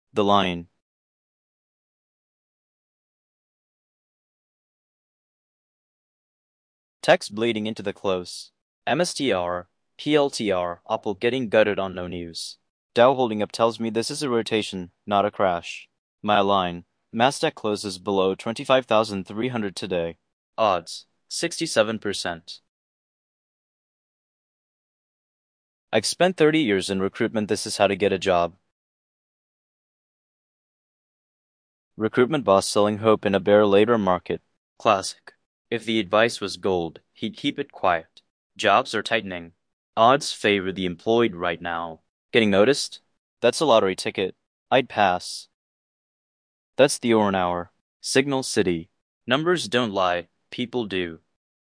The line. Text bleeding into the close. MSTR, PLTR, Apple getting gutted on no news. Dow holding up tells me this is a rotation, not a crash. My line. Nasdaq closes below 25,300 today. Odds. 67%. I've spent 30 years in recruitment. This is how to get a job. Recruitment boss selling hope in a bear labor market. Classic. If the advice was gold, he'd keep it quiet. Jobs are tightening. Odds favor the employed right now. Getting noticed? That's a lottery ticket. I'd pass. That's the Orn Hour. Signal City. Numbers don't lie, people do.